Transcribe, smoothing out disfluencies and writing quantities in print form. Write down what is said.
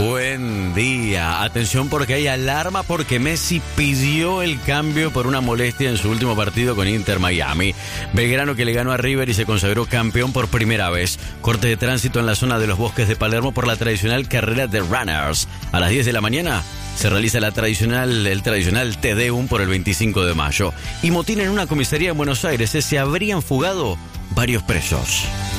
Buen día. Atención porque hay alarma porque Messi pidió el cambio por una molestia en su último partido con Inter Miami. Belgrano que le ganó a River y se consagró campeón por primera vez. Corte de tránsito en la zona de los Bosques de Palermo por la tradicional carrera de Runners. A las 10 de la mañana se realiza el tradicional Te Deum por el 25 de mayo. Y motín en una comisaría en Buenos Aires. Se habrían fugado varios presos.